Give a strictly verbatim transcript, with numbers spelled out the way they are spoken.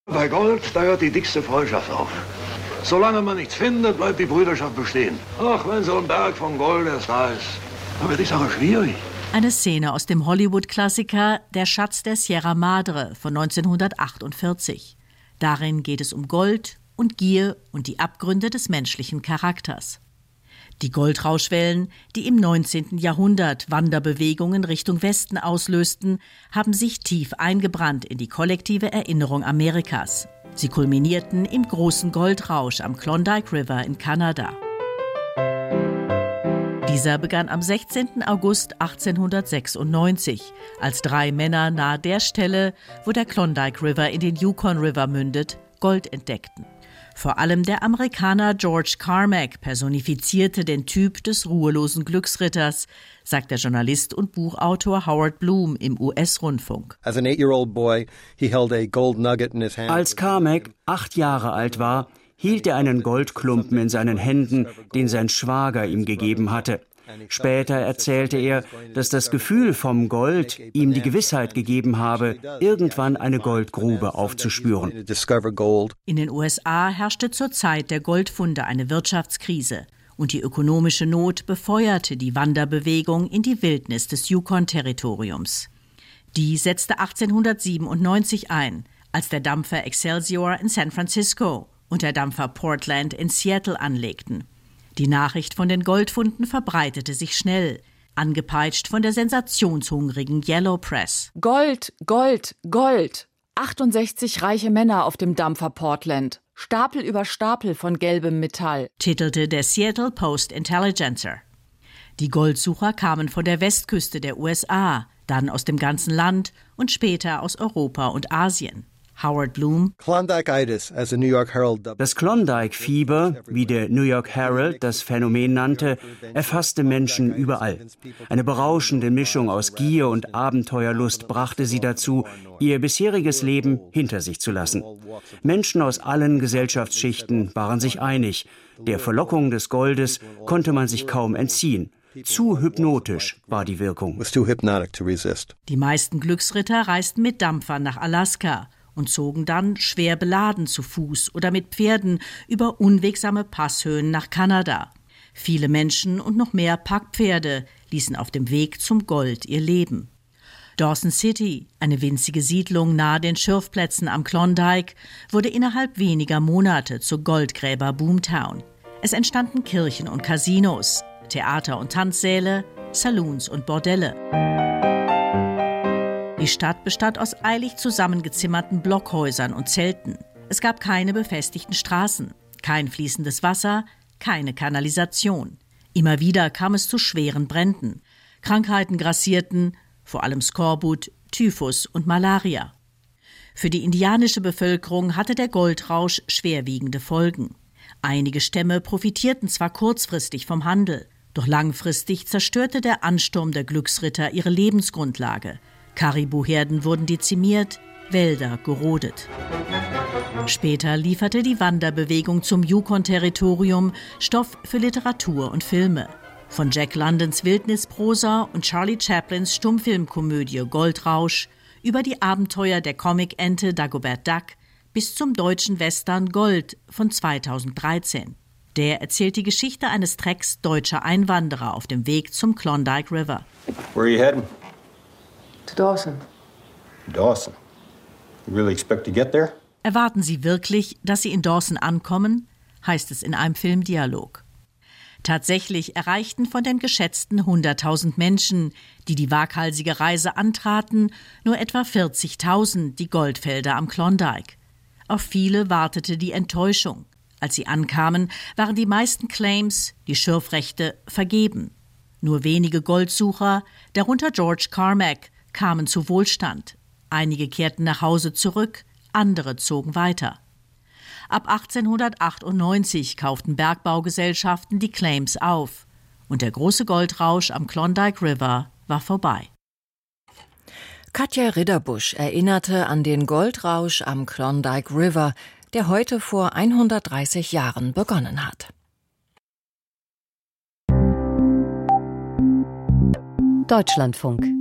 Bei Gold, da hört die dickste Freundschaft auf. Solange man nichts findet, bleibt die Brüderschaft bestehen. Ach, wenn so ein Berg von Gold erst da ist, dann wird die Sache schwierig. Eine Szene aus dem Hollywood-Klassiker Der Schatz der Sierra Madre von neunzehnhundertachtundvierzig. Darin geht es um Gold und Gier und die Abgründe des menschlichen Charakters. Die Goldrauschwellen, die im neunzehnten Jahrhundert Wanderbewegungen Richtung Westen auslösten, haben sich tief eingebrannt in die kollektive Erinnerung Amerikas. Sie kulminierten im großen Goldrausch am Klondike River in Kanada. Dieser begann am sechzehnten August achtzehnhundertsechsundneunzig, als drei Männer nahe der Stelle, wo der Klondike River in den Yukon River mündet, Gold entdeckten. Vor allem der Amerikaner George Carmack personifizierte den Typ des ruhelosen Glücksritters, sagt der Journalist und Buchautor Howard Bloom im U S-Rundfunk. Als Carmack acht Jahre alt war, hielt er einen Goldklumpen in seinen Händen, den sein Schwager ihm gegeben hatte. Später erzählte er, dass das Gefühl vom Gold ihm die Gewissheit gegeben habe, irgendwann eine Goldgrube aufzuspüren. In den U S A herrschte zur Zeit der Goldfunde eine Wirtschaftskrise und die ökonomische Not befeuerte die Wanderbewegung in die Wildnis des Yukon-Territoriums. Die setzte achtzehnhundertsiebenundneunzig ein, als der Dampfer Excelsior in San Francisco und der Dampfer Portland in Seattle anlegten. Die Nachricht von den Goldfunden verbreitete sich schnell, angepeitscht von der sensationshungrigen Yellow Press. Gold, Gold, Gold! achtundsechzig reiche Männer auf dem Dampfer Portland. Stapel über Stapel von gelbem Metall, titelte der Seattle Post-Intelligencer. Die Goldsucher kamen von der Westküste der U S A, dann aus dem ganzen Land und später aus Europa und Asien. Howard Bloom. Das Klondike-Fieber, wie der New York Herald das Phänomen nannte, erfasste Menschen überall. Eine berauschende Mischung aus Gier und Abenteuerlust brachte sie dazu, ihr bisheriges Leben hinter sich zu lassen. Menschen aus allen Gesellschaftsschichten waren sich einig. Der Verlockung des Goldes konnte man sich kaum entziehen. Zu hypnotisch war die Wirkung. Die meisten Glücksritter reisten mit Dampfern nach Alaska und zogen dann schwer beladen zu Fuß oder mit Pferden über unwegsame Passhöhen nach Kanada. Viele Menschen und noch mehr Packpferde ließen auf dem Weg zum Gold ihr Leben. Dawson City, eine winzige Siedlung nahe den Schürfplätzen am Klondike, wurde innerhalb weniger Monate zur Goldgräber-Boomtown. Es entstanden Kirchen und Casinos, Theater und Tanzsäle, Saloons und Bordelle. Die Stadt bestand aus eilig zusammengezimmerten Blockhäusern und Zelten. Es gab keine befestigten Straßen, kein fließendes Wasser, keine Kanalisation. Immer wieder kam es zu schweren Bränden. Krankheiten grassierten, vor allem Skorbut, Typhus und Malaria. Für die indianische Bevölkerung hatte der Goldrausch schwerwiegende Folgen. Einige Stämme profitierten zwar kurzfristig vom Handel, doch langfristig zerstörte der Ansturm der Glücksritter ihre Lebensgrundlage. Karibuherden wurden dezimiert, Wälder gerodet. Später lieferte die Wanderbewegung zum Yukon-Territorium Stoff für Literatur und Filme. Von Jack Londons Wildnisprosa und Charlie Chaplins Stummfilmkomödie Goldrausch über die Abenteuer der Comic-Ente Dagobert Duck bis zum deutschen Western Gold von zweitausenddreizehn. Der erzählt die Geschichte eines Trecks deutscher Einwanderer auf dem Weg zum Klondike River. Where are you heading? To Dawson. Dawson? You really expect to get there? Erwarten Sie wirklich, dass Sie in Dawson ankommen? Heißt es in einem Filmdialog. Tatsächlich erreichten von den geschätzten hunderttausend Menschen, die die waghalsige Reise antraten, nur etwa vierzigtausend die Goldfelder am Klondike. Auf viele wartete die Enttäuschung. Als sie ankamen, waren die meisten Claims, die Schürfrechte, vergeben. Nur wenige Goldsucher, darunter George Carmack, kamen zu Wohlstand. Einige kehrten nach Hause zurück, andere zogen weiter. Ab achtzehnhundertachtundneunzig kauften Bergbaugesellschaften die Claims auf und der große Goldrausch am Klondike River war vorbei. Katja Ridderbusch erinnerte an den Goldrausch am Klondike River, der heute vor hundertdreißig Jahren begonnen hat. Deutschlandfunk